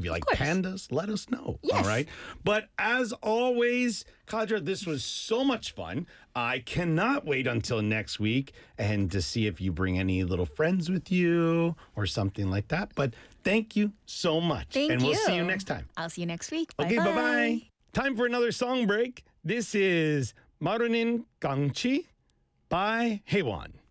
you like course. pandas, let us know. Yes. All right. But as always, Kadra, this was so much fun. I cannot wait until next week and to see if you bring any little friends with you or something like that. But thank you so much. Thank and you. we'll see you next time. I'll see you next week. Okay, Bye-bye. bye-bye. Time for another song break. This is Marunin Gangchi by Haewon.